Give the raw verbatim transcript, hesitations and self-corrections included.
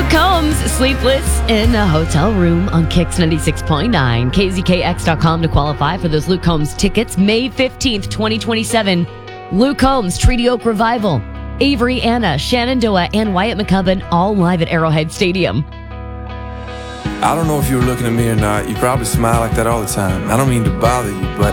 Combs, Sleepless in a Hotel Room on Kix ninety-six point nine. K Z K X dot com to qualify for those Luke Combs tickets. May fifteenth, twenty twenty-seven. Luke Combs, Treaty Oak Revival. Avery Anna, Shenandoah, and Wyatt McCubbin all live at Arrowhead Stadium. I don't know if you were looking at me or not. You probably smile like that all the time. I don't mean to bother you, but